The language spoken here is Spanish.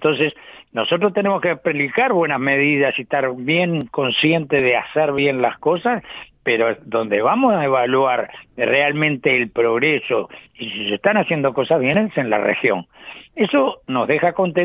Entonces, nosotros tenemos que aplicar buenas medidas y estar bien conscientes de hacer bien las cosas, pero donde vamos a evaluar realmente el progreso y si se están haciendo cosas bien es en la región. Eso nos deja contentos